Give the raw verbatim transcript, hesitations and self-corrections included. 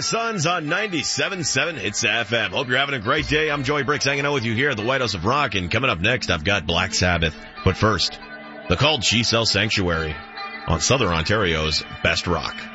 Sons on ninety-seven point seven Hits F M. Hope you're having a great day. I'm Joey Bricks hanging out with you here at the White House of Rock. And coming up next, I've got Black Sabbath. But first, the Called She Sells Sanctuary on Southern Ontario's Best Rock.